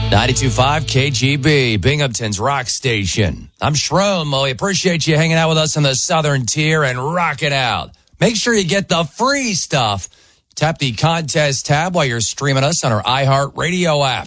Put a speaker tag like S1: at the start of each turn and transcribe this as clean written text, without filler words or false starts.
S1: 92.5 KGB, Binghamton's rock station. I'm Shrome. We appreciate you hanging out with us in the Southern Tier and rocking out. Make sure you get the free stuff. Tap the contest tab while you're streaming us on our iHeartRadio app.